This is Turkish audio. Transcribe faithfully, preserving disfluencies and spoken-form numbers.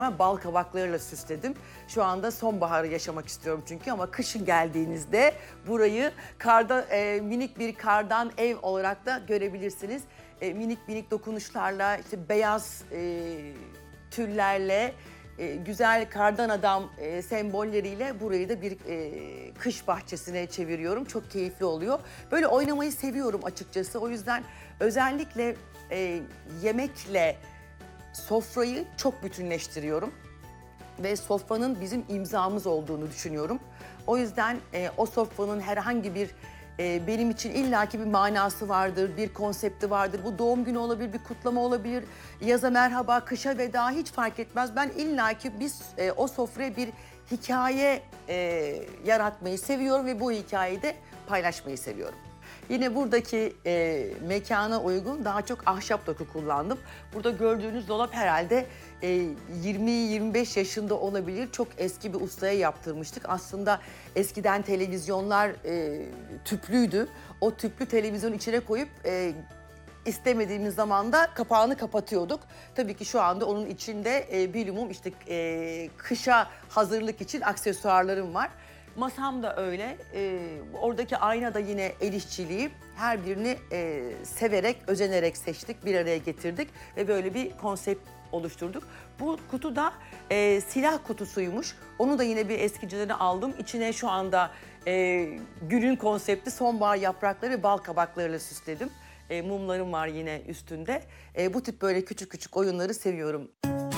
Bal kabaklarıyla süsledim. Şu anda sonbaharı yaşamak istiyorum çünkü ama kışın geldiğinizde burayı karda e, minik bir kardan ev olarak da görebilirsiniz. E, minik minik dokunuşlarla, işte beyaz e, tüllerle, e, güzel kardan adam e, sembolleriyle burayı da bir e, kış bahçesine çeviriyorum. Çok keyifli oluyor. Böyle oynamayı seviyorum açıkçası. O yüzden özellikle e, yemekle sofrayı çok bütünleştiriyorum ve sofranın bizim imzamız olduğunu düşünüyorum. O yüzden e, o sofranın herhangi bir e, benim için illaki bir manası vardır, bir konsepti vardır. Bu doğum günü olabilir, bir kutlama olabilir, yaza merhaba, kışa veda hiç fark etmez. Ben illaki biz e, o sofraya bir hikaye e, yaratmayı seviyorum ve bu hikayeyi de paylaşmayı seviyorum. Yine buradaki e, mekana uygun daha çok ahşap doku kullandım. Burada gördüğünüz dolap herhalde e, yirmi yirmi beş yaşında olabilir. Çok eski bir ustaya yaptırmıştık. Aslında eskiden televizyonlar e, tüplüydü. O tüplü televizyonun içine koyup e, istemediğimiz zaman da kapağını kapatıyorduk. Tabii ki şu anda onun içinde e, bilimum işte e, kışa hazırlık için aksesuarlarım var. Masam da öyle. Ee, oradaki ayna da yine el işçiliği. Her birini e, severek, özenerek seçtik, bir araya getirdik ve böyle bir konsept oluşturduk. Bu kutu da e, silah kutusuymuş. Onu da yine bir eskiciden aldım. İçine şu anda e, günün konsepti sonbahar yaprakları ve bal kabaklarıyla süsledim. E, mumlarım var yine üstünde. E, bu tip böyle küçük küçük oyunları seviyorum.